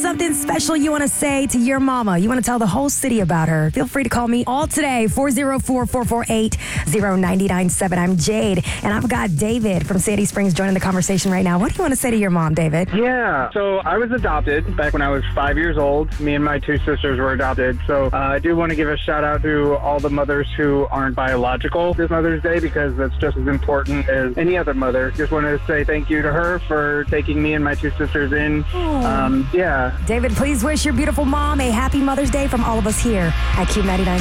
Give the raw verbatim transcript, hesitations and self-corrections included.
something special you want to say to your mama, you want to tell the whole city about her, feel free to call me all today, four oh four, four four eight, oh nine nine seven. I'm Jade, and I've got David from Sandy Springs joining the conversation right now. What do you want to say to your mom, David? Yeah, so I was adopted back when I was five years old. Me and my two sisters were adopted. So uh, I do want to give a shout out to all the mothers who aren't biological this Mother's Day, because that's just as important as any other mother. Just want to say thank you to her for taking me and my two sisters in. Um, yeah. David, please wish your beautiful mom a happy Mother's Day from all of us here at Q ninety-nine.